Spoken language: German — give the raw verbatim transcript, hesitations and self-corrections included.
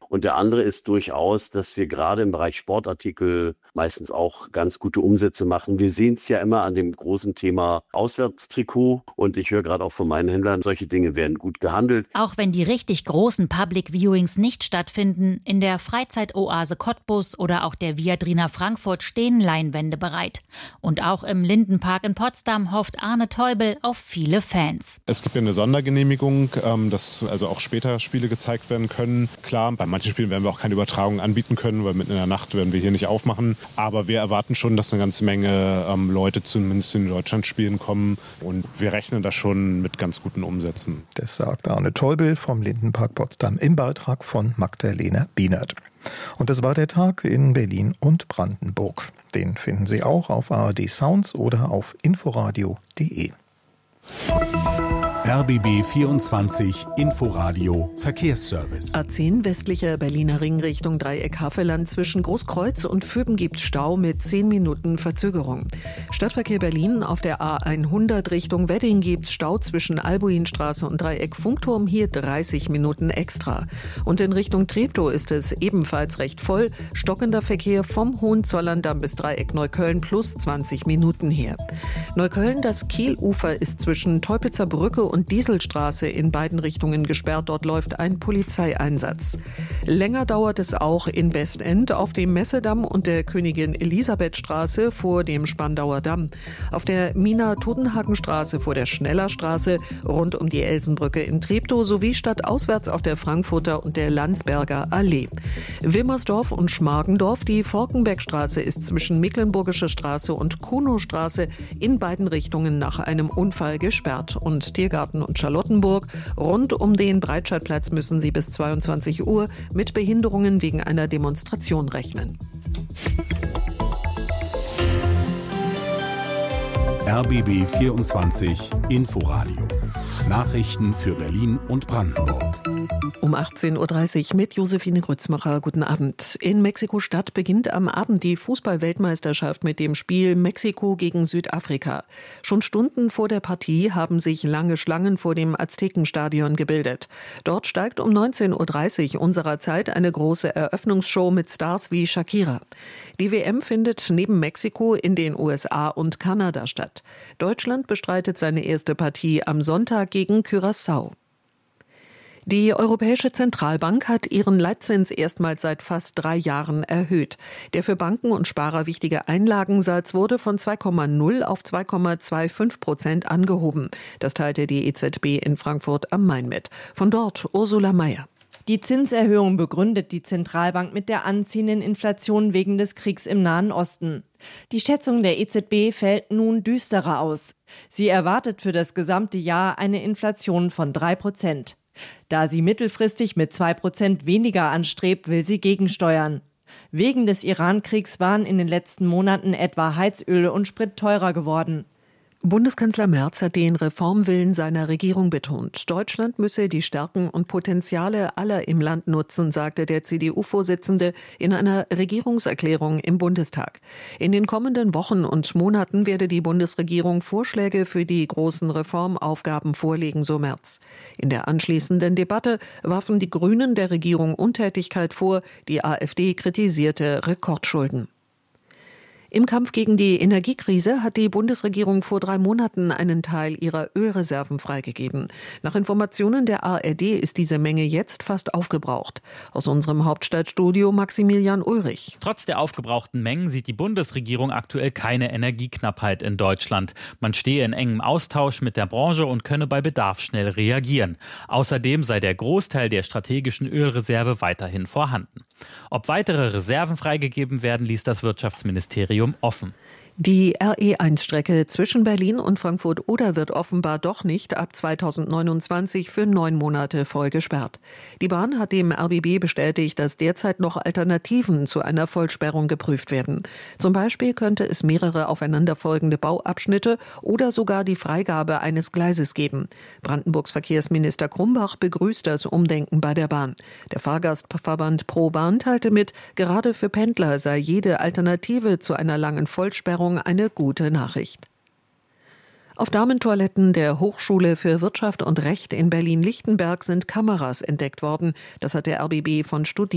Und der andere ist durchaus, dass wir gerade im Bereich Sportartikel meistens auch ganz gute Umsätze machen. Wir sehen es ja immer an dem großen Thema Auswärtstrikot. Und ich höre gerade auch von meinen Händlern, solche Dinge werden gut gehandelt. Auch wenn die richtig großen Public Viewings nicht stattfinden, in der Freizeitoase Cottbus oder auch der Viadrina Frankfurt stehen Leinwände bereit. Und auch im Lindenpark in Potsdam hofft Arne Teubel auf viele Fans. Es gibt ja eine Sondergenehmigung, dass also auch später Spiele gezeigt werden können. Klar, bei manchen Spielen werden wir auch keine Übertragung anbieten können, weil mitten in der Nacht werden wir hier nicht aufmachen. Aber wir erwarten schon, dass eine ganze Menge ähm, Leute zumindest in Deutschland spielen kommen. Und wir rechnen da schon mit ganz guten Umsätzen. Das sagt Arne Teubel vom Lindenpark Potsdam im Beitrag von Magdalena Bienert. Und das war der Tag in Berlin und Brandenburg. Den finden Sie auch auf A R D Sounds oder auf inforadio punkt de. R B B vierundzwanzig Inforadio Verkehrsservice. A zehn westlicher Berliner Ring Richtung Dreieck Havelland zwischen Großkreuz und Vöben gibt Stau mit zehn Minuten Verzögerung. Stadtverkehr Berlin auf der A hundert Richtung Wedding gibt Stau zwischen Albuinstraße und Dreieck Funkturm, hier dreißig Minuten extra. Und in Richtung Treptow ist es ebenfalls recht voll. Stockender Verkehr vom Hohenzollerndamm bis Dreieck Neukölln plus zwanzig Minuten her. Neukölln, das Kielufer ist zwischen Teupitzer Brücke und Dieselstraße in beiden Richtungen gesperrt. Dort läuft ein Polizeieinsatz. Länger dauert es auch in Westend auf dem Messedamm und der Königin Elisabeth-Straße vor dem Spandauer Damm. Auf der Mina-Totenhagen-Straße vor der Schnellerstraße rund um die Elsenbrücke in Treptow sowie stadtauswärts auf der Frankfurter und der Landsberger Allee. Wilmersdorf und Schmargendorf, die Forkenbergstraße ist zwischen Mecklenburgische Straße und Kunow-Straße in beiden Richtungen nach einem Unfall gesperrt. Und Tiergarten und Charlottenburg. Rund um den Breitscheidplatz müssen sie bis zweiundzwanzig Uhr mit Behinderungen wegen einer Demonstration rechnen. R B B vierundzwanzig Inforadio. Nachrichten für Berlin und Brandenburg. Um achtzehn Uhr dreißig mit Josephine Grützmacher. Guten Abend. In Mexiko-Stadt beginnt am Abend die Fußball-Weltmeisterschaft mit dem Spiel Mexiko gegen Südafrika. Schon Stunden vor der Partie haben sich lange Schlangen vor dem Aztekenstadion gebildet. Dort steigt um neunzehn Uhr dreißig unserer Zeit eine große Eröffnungsshow mit Stars wie Shakira. Die W M findet neben Mexiko in den U S A und Kanada statt. Deutschland bestreitet seine erste Partie am Sonntag gegen Curaçao. Die Europäische Zentralbank hat ihren Leitzins erstmals seit fast drei Jahren erhöht. Der für Banken und Sparer wichtige Einlagensatz wurde von zwei Komma null auf zwei Komma fünfundzwanzig Prozent angehoben. Das teilte die E Z B in Frankfurt am Main mit. Von dort Ursula Mayer. Die Zinserhöhung begründet die Zentralbank mit der anziehenden Inflation wegen des Kriegs im Nahen Osten. Die Schätzung der E Z B fällt nun düsterer aus. Sie erwartet für das gesamte Jahr eine Inflation von drei Prozent. Da sie mittelfristig mit zwei Prozent weniger anstrebt, will sie gegensteuern. Wegen des Iran-Kriegs waren in den letzten Monaten etwa Heizöl und Sprit teurer geworden. Bundeskanzler Merz hat den Reformwillen seiner Regierung betont. Deutschland müsse die Stärken und Potenziale aller im Land nutzen, sagte der C D U-Vorsitzende in einer Regierungserklärung im Bundestag. In den kommenden Wochen und Monaten werde die Bundesregierung Vorschläge für die großen Reformaufgaben vorlegen, so Merz. In der anschließenden Debatte warfen die Grünen der Regierung Untätigkeit vor, die AfD kritisierte Rekordschulden. Im Kampf gegen die Energiekrise hat die Bundesregierung vor drei Monaten einen Teil ihrer Ölreserven freigegeben. Nach Informationen der A R D ist diese Menge jetzt fast aufgebraucht. Aus unserem Hauptstadtstudio Maximilian Ulrich. Trotz der aufgebrauchten Mengen sieht die Bundesregierung aktuell keine Energieknappheit in Deutschland. Man stehe in engem Austausch mit der Branche und könne bei Bedarf schnell reagieren. Außerdem sei der Großteil der strategischen Ölreserve weiterhin vorhanden. Ob weitere Reserven freigegeben werden, ließ das Wirtschaftsministerium offen. Die R E eins Strecke zwischen Berlin und Frankfurt-Oder wird offenbar doch nicht ab zweitausendneunundzwanzig für neun Monate voll gesperrt. Die Bahn hat dem R B B bestätigt, dass derzeit noch Alternativen zu einer Vollsperrung geprüft werden. Zum Beispiel könnte es mehrere aufeinanderfolgende Bauabschnitte oder sogar die Freigabe eines Gleises geben. Brandenburgs Verkehrsminister Krumbach begrüßt das Umdenken bei der Bahn. Der Fahrgastverband ProBahn teilte mit, gerade für Pendler sei jede Alternative zu einer langen Vollsperrung eine gute Nachricht. Auf Damentoiletten der Hochschule für Wirtschaft und Recht in Berlin-Lichtenberg sind Kameras entdeckt worden. Das hat der R B B von Studierenden